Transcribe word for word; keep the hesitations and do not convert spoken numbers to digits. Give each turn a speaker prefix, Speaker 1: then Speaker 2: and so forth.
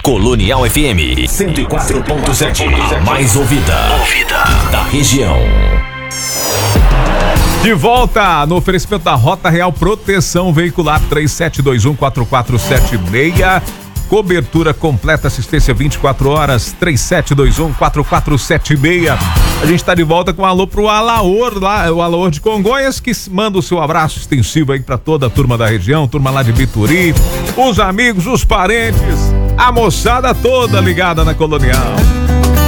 Speaker 1: Colonial F M cento e quatro ponto sete, a mais ouvida, ouvida da região.
Speaker 2: De volta no oferecimento da Rota Real Proteção Veicular três sete dois um quatro quatro sete seis. Cobertura completa, assistência vinte e quatro horas, três sete dois um quatro quatro sete seis. A gente está de volta com um alô pro Alaor, lá, o Alaor de Congonhas, que manda o seu abraço extensivo aí para toda a turma da região, turma lá de Bituri, os amigos, os parentes, a moçada toda ligada na Colonial.